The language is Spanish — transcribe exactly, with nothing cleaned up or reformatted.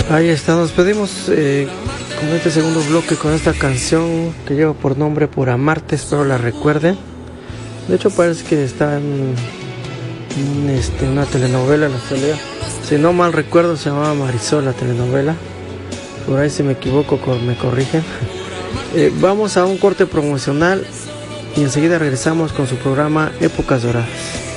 Ahí está, nos pedimos eh, con este segundo bloque con esta canción que lleva por nombre Por Amarte, espero la recuerden. De hecho parece que está en, en este, una telenovela, la salida. Si no mal recuerdo se llamaba Marisol la telenovela. Por ahí si me equivoco me corrigen. Eh, vamos a un corte promocional y enseguida regresamos con su programa Épocas Doradas.